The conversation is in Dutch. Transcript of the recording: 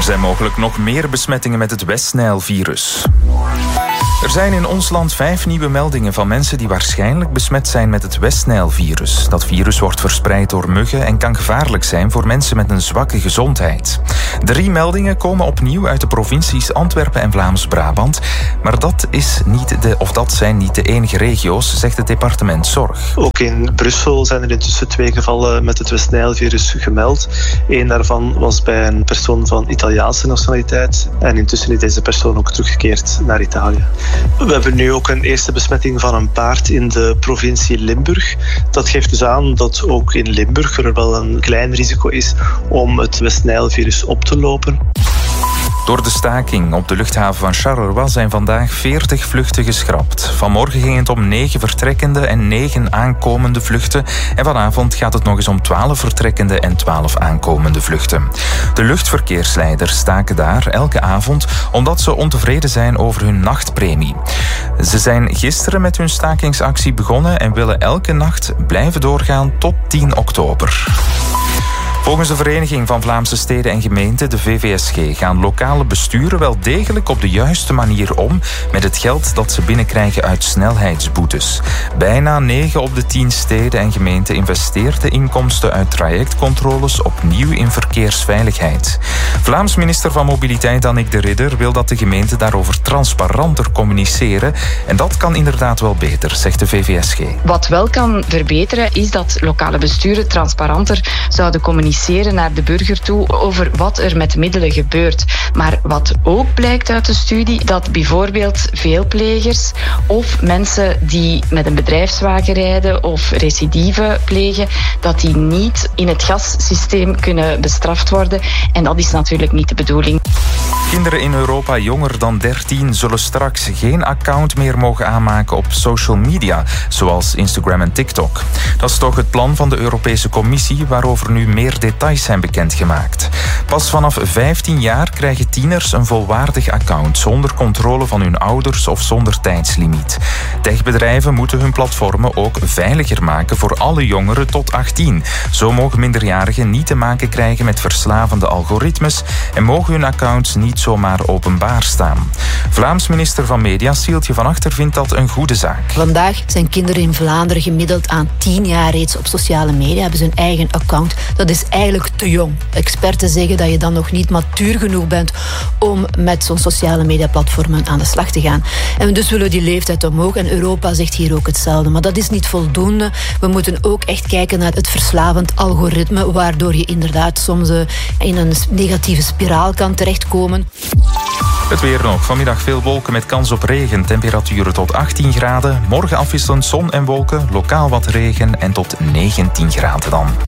zijn mogelijk nog meer besmettingen met het West-Nijl-virus. Er zijn in ons land 5 nieuwe meldingen van mensen die waarschijnlijk besmet zijn met het West-Nijl-virus. Dat virus wordt verspreid door muggen en kan gevaarlijk zijn voor mensen met een zwakke gezondheid. 3 meldingen komen opnieuw uit de provincies Antwerpen en Vlaams-Brabant. Maar dat zijn niet de enige regio's, zegt het departement Zorg. Ook in Brussel zijn er intussen 2 gevallen met het West-Nijl-virus gemeld. 1 daarvan was bij een persoon van Italiaanse nationaliteit. En intussen is deze persoon ook teruggekeerd naar Italië. We hebben nu ook een eerste besmetting van een paard in de provincie Limburg. Dat geeft dus aan dat ook in Limburg er wel een klein risico is om het West-Nijl-virus op te lopen. Door de staking op de luchthaven van Charleroi zijn vandaag 40 vluchten geschrapt. Vanmorgen ging het om 9 vertrekkende en 9 aankomende vluchten. En vanavond gaat het nog eens om 12 vertrekkende en 12 aankomende vluchten. De luchtverkeersleiders staken daar elke avond omdat ze ontevreden zijn over hun nachtpremie. Ze zijn gisteren met hun stakingsactie begonnen en willen elke nacht blijven doorgaan tot 10 oktober. Volgens de Vereniging van Vlaamse Steden en Gemeenten, de VVSG, gaan lokale besturen wel degelijk op de juiste manier om met het geld dat ze binnenkrijgen uit snelheidsboetes. Bijna 9 op de 10 steden en gemeenten investeert de inkomsten uit trajectcontroles opnieuw in verkeersveiligheid. Vlaams minister van Mobiliteit Annick de Ridder wil dat de gemeenten daarover transparanter communiceren. En dat kan inderdaad wel beter, zegt de VVSG. Wat wel kan verbeteren is dat lokale besturen transparanter zouden communiceren naar de burger toe over wat er met middelen gebeurt. Maar wat ook blijkt uit de studie, dat bijvoorbeeld veelplegers of mensen die met een bedrijfswagen rijden of recidive plegen, dat die niet in het gassysteem kunnen bestraft worden. En dat is natuurlijk niet de bedoeling. Kinderen in Europa jonger dan 13 zullen straks geen account meer mogen aanmaken op social media, zoals Instagram en TikTok. Dat is toch het plan van de Europese Commissie, waarover nu meer details zijn bekendgemaakt. Pas vanaf 15 jaar krijgen tieners een volwaardig account, zonder controle van hun ouders of zonder tijdslimiet. Techbedrijven moeten hun platformen ook veiliger maken voor alle jongeren tot 18. Zo mogen minderjarigen niet te maken krijgen met verslavende algoritmes en mogen hun accounts niet zomaar openbaar staan. Vlaams minister van Media, Sieltje van Achter, vindt dat een goede zaak. Vandaag zijn kinderen in Vlaanderen gemiddeld aan 10 jaar reeds op sociale media, hebben ze hun eigen account. Dat is eigenlijk te jong. Experten zeggen dat je dan nog niet matuur genoeg bent om met zo'n sociale mediaplatformen aan de slag te gaan. En dus willen we die leeftijd omhoog en Europa zegt hier ook hetzelfde. Maar dat is niet voldoende. We moeten ook echt kijken naar het verslavend algoritme, waardoor je inderdaad soms in een negatieve spiraal kan terechtkomen. Het weer nog. Vanmiddag veel wolken met kans op regen. Temperaturen tot 18 graden. Morgen afwisselend zon en wolken. Lokaal wat regen en tot 19 graden dan.